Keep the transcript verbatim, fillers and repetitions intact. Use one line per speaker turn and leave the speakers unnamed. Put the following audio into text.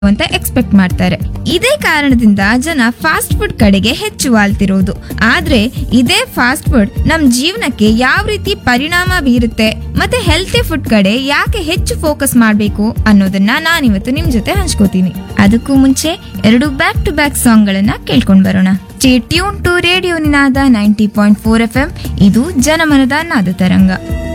ಅಂತ ಎಕ್ಸ್ಪೆಕ್ಟ್ ಮಾಡ್ತಾರೆ. ಇದೇ ಕಾರಣದಿಂದ ಜನ ಫಾಸ್ಟ್ ಫುಡ್ ಕಡೆಗೆ ಹೆಚ್ಚು ವಾಲ್ತಿರೋದು. ಆದ್ರೆ ಇದೇ ಫಾಸ್ಟ್ ಫುಡ್ ನಮ್ ಜೀವನಕ್ಕೆ ಯಾವ ರೀತಿ ಪರಿಣಾಮ ಬೀರುತ್ತೆ ಮತ್ತೆ ಹೆಲ್ತಿ ಫುಡ್ ಕಡೆ ಯಾಕೆ ಹೆಚ್ಚು ಫೋಕಸ್ ಮಾಡ್ಬೇಕು ಅನ್ನೋದನ್ನ ನಾನಿವತ್ತು ನಿಮ್ ಜೊತೆ ಹಂಚ್ಕೋತೀನಿ. ಅದಕ್ಕೂ ಮುಂಚೆ ಎರಡು ಬ್ಯಾಕ್ ಟು ಬ್ಯಾಕ್ ಸಾಂಗ್ ಗಳನ್ನ ಕೇಳ್ಕೊಂಡ್ ಬರೋಣ. Stay tune to radio Ninada ninety point four F M. ಇದು ಜನಮನದ ನಾದ ತರಂಗ.